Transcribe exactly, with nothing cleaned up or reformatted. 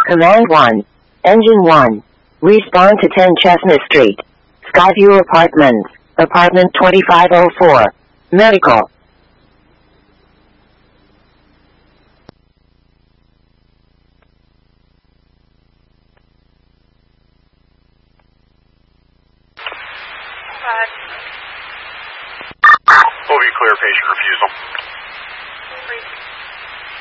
Command one. Engine one. Respond to ten Chestnut Street. Skyview Apartments. Apartment twenty-five oh four. Medical. Will be clear patient refusal.